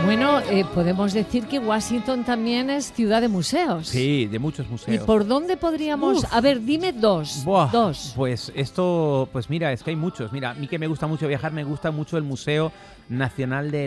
Bueno, podemos decir que Washington también es ciudad de museos. Sí, de muchos ¿Y museos. por dónde podríamos...? A ver, dime dos. Buah, Dos. Pues mira, es que hay muchos. Mira, a mí que me gusta mucho viajar, me gusta mucho el Museo Nacional de